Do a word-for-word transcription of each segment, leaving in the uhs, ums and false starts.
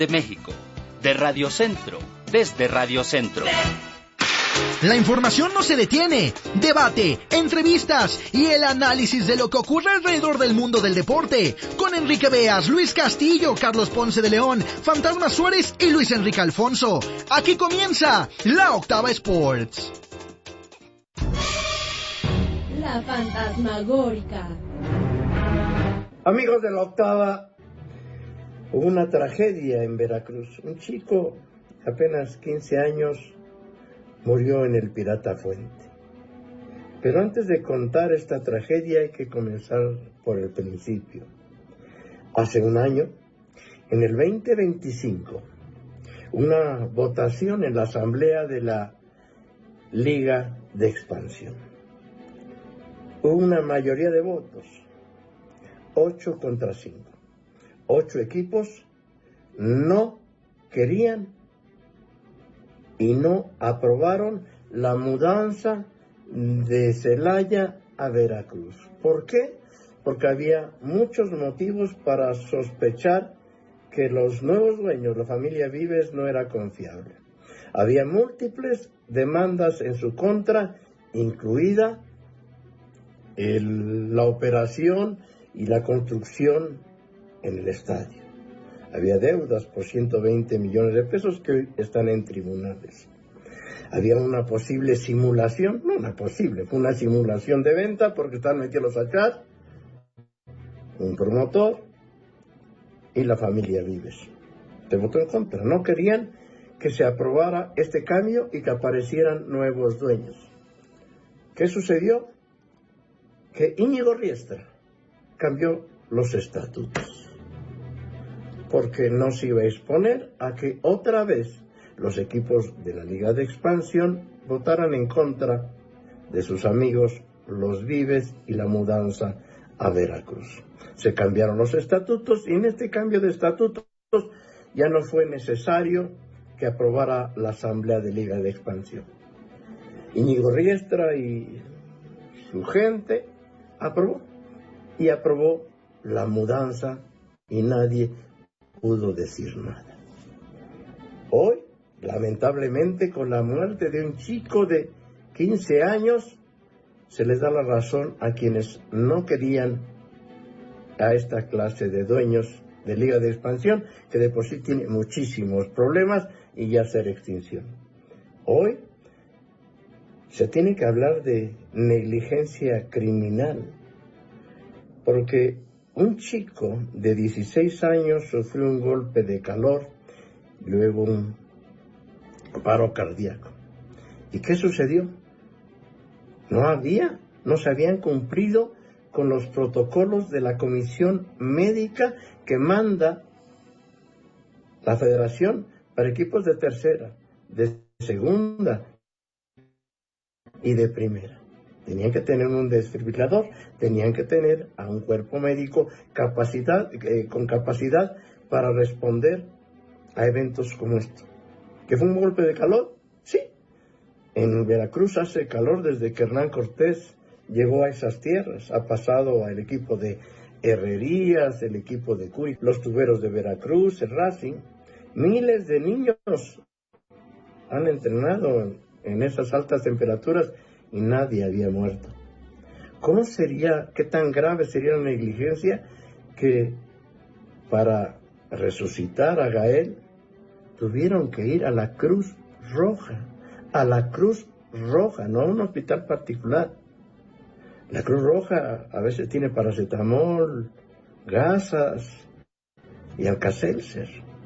de México, de Radio Centro, desde Radio Centro. La información no se detiene. Debate, entrevistas y el análisis de lo que ocurre alrededor del mundo del deporte. Con Enrique Beas, Luis Castillo, Carlos Ponce de León, Fantasma Suárez y Luis Enrique Alfonso. Aquí comienza La Octava Sports. La fantasmagórica. Amigos de La Octava, hubo una tragedia en Veracruz. Un chico de apenas quince años murió en el Pirata Fuente. Pero antes de contar esta tragedia hay que comenzar por el principio. Hace un año, en el veinte veinticinco, una votación en la asamblea de la Liga de Expansión. Hubo una mayoría de votos, ocho contra cinco. Ocho equipos no querían y no aprobaron la mudanza de Celaya a Veracruz. ¿Por qué? Porque había muchos motivos para sospechar que los nuevos dueños, la familia Vives, no era confiable. Había múltiples demandas en su contra, incluida el, la operación y la construcción en el estadio. Había deudas por ciento veinte millones de pesos que hoy están en tribunales. Había una posible simulación, no una posible, fue una simulación de venta porque están metidos a chat, un promotor y la familia Vives. Se votó en contra, no querían que se aprobara este cambio y que aparecieran nuevos dueños. ¿Qué sucedió? Que Íñigo Riestra cambió los estatutos, porque no se iba a exponer a que otra vez los equipos de la Liga de Expansión votaran en contra de sus amigos los Vives y la mudanza a Veracruz. Se cambiaron los estatutos y en este cambio de estatutos ya no fue necesario que aprobara la Asamblea de Liga de Expansión. Íñigo Riestra y su gente aprobó y aprobó la mudanza y nadie pudo decir nada. Hoy, lamentablemente, con la muerte de un chico de quince años, se les da la razón a quienes no querían a esta clase de dueños de Liga de Expansión, que de por sí tiene muchísimos problemas y ya ser extinción. Hoy se tiene que hablar de negligencia criminal, porque un chico de dieciséis años sufrió un golpe de calor, luego un paro cardíaco. ¿Y qué sucedió? No había, no se habían cumplido con los protocolos de la comisión médica que manda la federación para equipos de tercera, de segunda y de primera. Tenían que tener un desfibrilador, tenían que tener a un cuerpo médico capacidad, eh, con capacidad para responder a eventos como este. ¿Que fue un golpe de calor? Sí. En Veracruz hace calor desde que Hernán Cortés llegó a esas tierras. Ha pasado al equipo de Herrerías, el equipo de Cuy, los Tuberos de Veracruz, el Racing. Miles de niños han entrenado en, en esas altas temperaturas y nadie había muerto. ¿Cómo sería, qué tan grave sería la negligencia que para resucitar a Gael tuvieron que ir a la Cruz Roja, a la Cruz Roja, no a un hospital particular? La Cruz Roja a veces tiene paracetamol, gasas y Alka-Seltzer.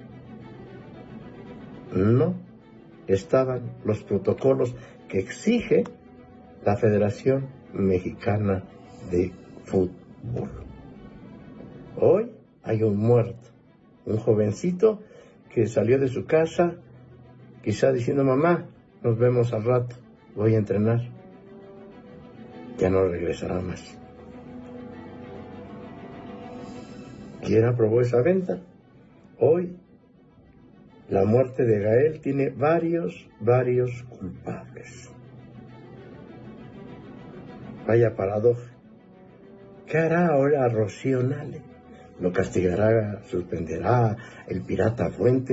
No estaban los protocolos que exige la Federación Mexicana de Fútbol. Hoy hay un muerto, un jovencito que salió de su casa, quizá diciendo: mamá, nos vemos al rato, voy a entrenar. Ya no regresará más. ¿Quién aprobó esa venta? Hoy, la muerte de Gael tiene varios, varios culpables. Vaya paradoja. ¿Qué hará ahora Rocío Nale? ¿Lo castigará, suspenderá el Pirata Fuente?